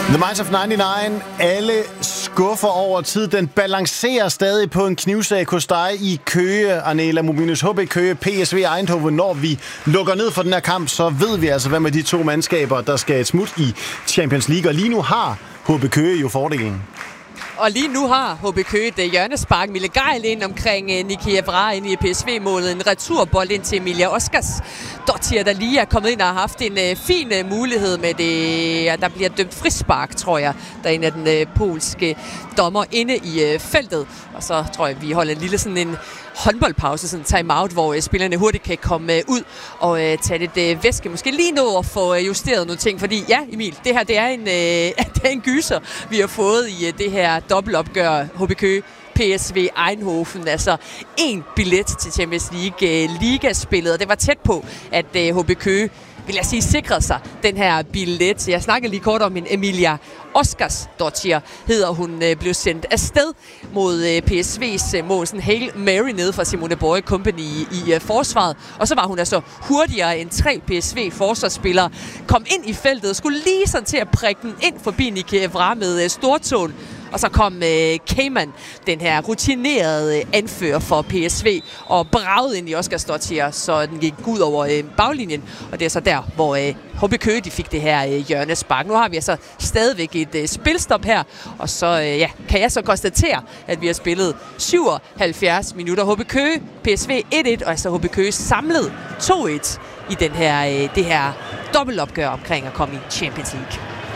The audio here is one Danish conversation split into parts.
The Minds of 99. Alle skuffer over tid. Den balancerer stadig på en knivsæg hos dig i Køge, Arnela Mobiles. HB Køge, PSV Eindhoven. Når vi lukker ned for den her kamp, så ved vi altså, hvad med de to mandskaber, der skal et smut i Champions League. Og lige nu har HB Køge jo fordelen. Og lige nu har HB Køge et hjørnespark. Mille Geil ind omkring Niki Evra ind i PSV-målet. En returbold ind til Emilia Oskars Dottir, der lige er kommet ind og har haft en fin mulighed med det. Der bliver dømt frispark, tror jeg, der er en af den polske dommer inde i feltet. Og så tror jeg, vi holder en lille sådan en håndboldpause, sådan en time-out, hvor spillerne hurtigt kan komme ud og tage lidt væske. Måske lige nå at få justeret nogle ting, fordi ja, Emil, det her det er en gyser, vi har fået i det her dobbeltopgør HB Køge PSV Eindhoven. Altså en billet til Champions League ligaspillet, og det var tæt på, at HB Køge, vil jeg sige, sikrede sig den her billet. Jeg snakkede lige kort om en Emilia Oskars Dottir, hedder hun, blev sendt afsted mod PSV's mål. Sådan Hail Mary nede fra Simone Borg Company i forsvaret. Og så var hun altså hurtigere end 3 PSV-forsvarsspillere. Kom ind i feltet, skulle lige sådan til at prikke den ind forbi Niki Evra med stortåen. Og så kom Cayman, den her rutinerede anfører for PSV, og bragede ind i Oskars Dottir, så den gik ud over baglinjen. Og det er så der, hvor HB Køge de fik det her hjørnespark. Nu har vi altså stadigvæk et spilstop her, og så kan jeg så konstatere, at vi har spillet 77 minutter. HB Køge, PSV 1-1, og altså HB Køge samlet 2-1 i det her dobbeltopgør omkring at komme i Champions League.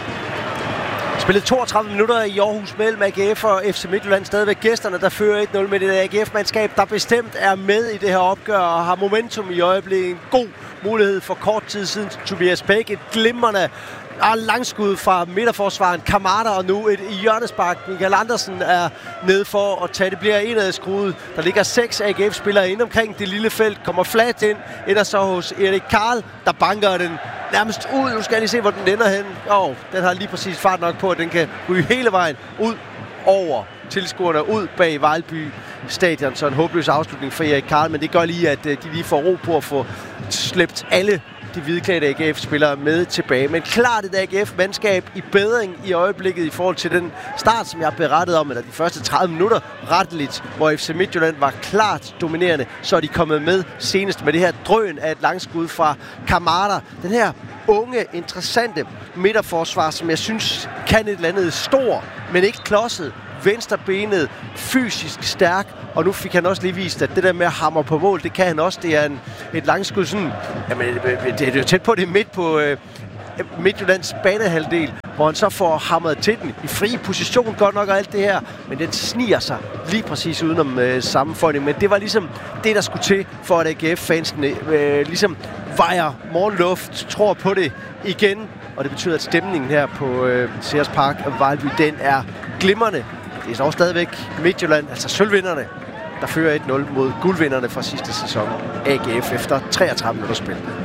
Spillet 32 minutter i Aarhus mellem AGF og FC Midtjylland. Stadigvæk gæsterne, der fører 1-0 med det AGF-mandskab, der bestemt er med i det her opgør og har momentum i øjeblikket. En god mulighed for kort tid siden. Tobias Bæk, et glimrende langskud fra midterforsvaren Kamada, og nu et hjørnespark. Michael Andersen er nede for at tage. Det bliver indadskruet. Der ligger 6 AGF-spillere inde omkring det lille felt. Kommer flat ind. Ender så hos Erik Karl, der banker den nærmest ud. Nu skal jeg lige se, hvor den ender hen. Den har lige præcis fart nok på, at den kan ryge hele vejen ud over tilskuerne, ud bag Vejlby Stadion. Så en håbløs afslutning for Erik Karl, men det gør lige, at de lige får ro på at få slæbt alle de hvidklædte AGF-spillere med tilbage. Men klart et AGF-mandskab i bedring i øjeblikket i forhold til den start, som jeg har berettet om, eller de første 30 minutter retteligt, hvor FC Midtjylland var klart dominerende, så er de kommet med senest med det her drøn af et langskud fra Kamada. Den her unge, interessante midterforsvar, som jeg synes kan et eller andet stor, men ikke klodset, venstrebenet, fysisk stærk, og nu fik han også lige vist, at det der med at hamre på mål, det kan han også. Det er et langskud sådan, jamen det er jo tæt på, det midt på Midtjyllands banehalvdel, hvor han så får hamret til den i fri position, godt nok og alt det her, men den sniger sig lige præcis udenom sammenføjning. Men det var ligesom det, der skulle til, for at AGF-fansene ligesom vejer morgenluft, tror på det igen, og det betyder, at stemningen her på Sears Park og Vejlby, den er glimrende. Det er så stadigvæk Midtjylland, altså sølvvinderne, der fører 1-0 mod guldvinderne fra sidste sæson, AGF, efter 33 minutter spil.